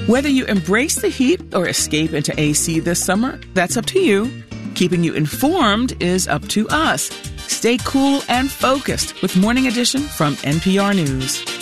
Whether you embrace the heat or escape into AC this summer, that's up to you. Keeping you informed is up to us. Stay cool and focused with Morning Edition from NPR News.